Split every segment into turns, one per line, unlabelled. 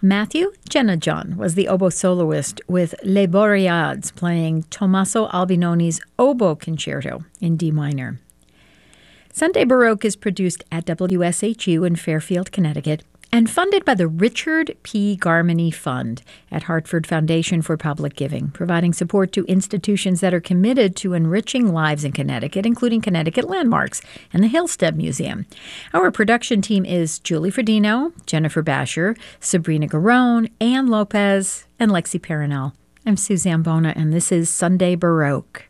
Matthew Jenajon was the oboe soloist with Les Boreades playing Tommaso Albinoni's Oboe Concerto in D minor. Sunday Baroque is produced at WSHU in Fairfield, Connecticut, and funded by the Richard P. Garmany Fund at Hartford Foundation for Public Giving, providing support to institutions that are committed to enriching lives in Connecticut, including Connecticut Landmarks and the Hillstead Museum. Our production team is Julie Fredino, Jennifer Basher, Sabrina Garone, Ann Lopez, and Lexi Perinel. I'm Suzanne Bona, and this is Sunday Baroque.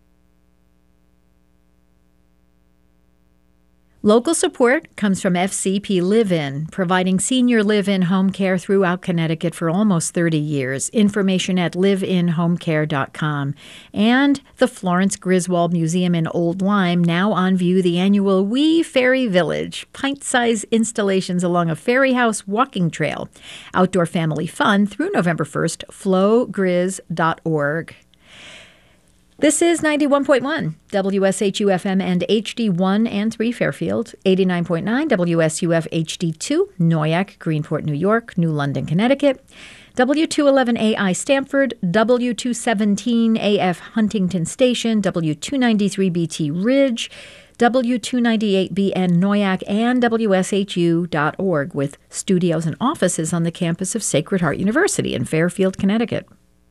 Local support comes from FCP Live-In, providing senior live-in home care throughout Connecticut for almost 30 years. Information at liveinhomecare.com. And the Florence Griswold Museum in Old Lyme, now on view the annual Wee Fairy Village, pint-sized installations along a fairy house walking trail. Outdoor family fun through November 1st, flowgriz.org. This is 91.1 WSHU-FM and HD1 and 3 Fairfield, 89.9 WSUF HD2, Noyac, Greenport, New York, New London, Connecticut, W211AI Stamford, W217AF Huntington Station, W293BT Ridge, W298BN Noyac, and WSHU.org, with studios and offices on the campus of Sacred Heart University in Fairfield, Connecticut.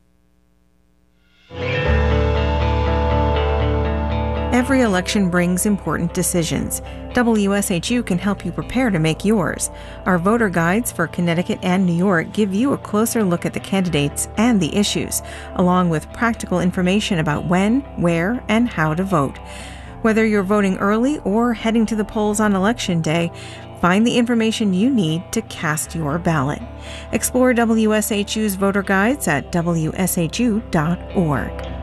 Every election brings important decisions. WSHU can help you prepare to make yours. Our voter guides for Connecticut and New York give you a closer look at the candidates and the issues, along with practical information about when, where, and how to vote. Whether you're voting early or heading to the polls on Election Day, find the information you need to cast your ballot. Explore WSHU's voter guides at WSHU.org.